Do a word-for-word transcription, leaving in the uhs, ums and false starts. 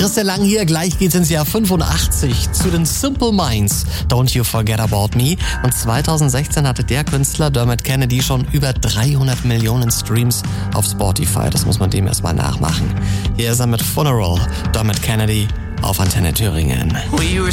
Christian Lang hier, gleich geht's ins Jahr fünfundachtzig zu den Simple Minds, Don't You Forget About Me. Und zweitausendsechzehn hatte der Künstler Dermot Kennedy schon über dreihundert Millionen Streams auf Spotify. Das muss man dem erstmal nachmachen. Hier ist er mit Funeral, Dermot Kennedy auf Antenne Thüringen.